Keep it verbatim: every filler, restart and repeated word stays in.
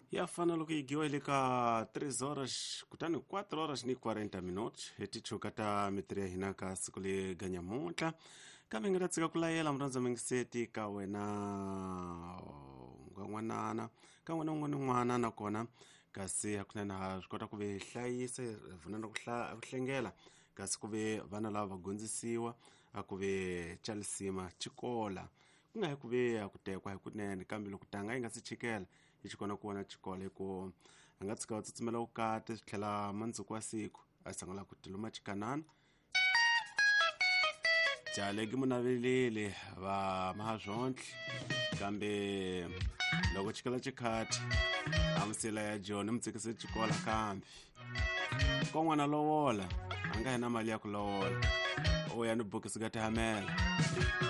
Ya fana loko igiwa ile ka três horas kutani quatro horas ni quarenta minutos heti chukata mitria hinaka siku le ganyamuntla kambe ngata tsika kulayela mranza mengiseti ka wena ngwanana ka wena n'wana n'wana nakona kasi hakuna na swi kota ku ve hlayisa vunana ku hlengela kasi ku ve vana lava va gondzisiwa a ku ve chalisima chikola ku nga hi ku ve a ku tekwa hi kunene kambe loko tanga yi nga si chikela hi xikona ku vona chikola hikuva a nga tsika va tsutsumela vukati swi tlhela mandzuku wa siku a sangela ku tiluma chikanana jaleki munaveleli va mahazontle kambe loko chikela chikhati amusela ya john mutsikise chikola kambe ko n'wana lowola a nga hi na mali ya ku lowola u ya ni bokisi ga tihamela